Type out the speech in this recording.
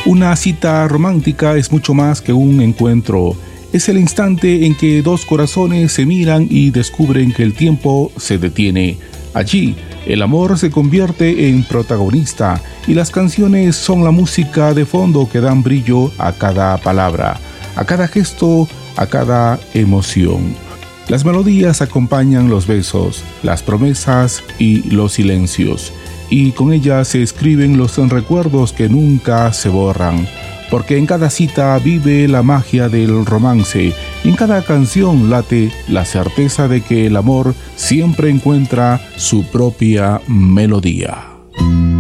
Una cita romántica es mucho más que un encuentro. Es el instante en que dos corazones se miran y descubren que el tiempo se detiene. Allí, el amor se convierte en protagonista y las canciones son la música de fondo que dan brillo a cada palabra, a cada gesto, a cada emoción. Las melodías acompañan los besos, las promesas y los silencios, y con ellas se escriben los recuerdos que nunca se borran, porque en cada cita vive la magia del romance y en cada canción late la certeza de que el amor siempre encuentra su propia melodía.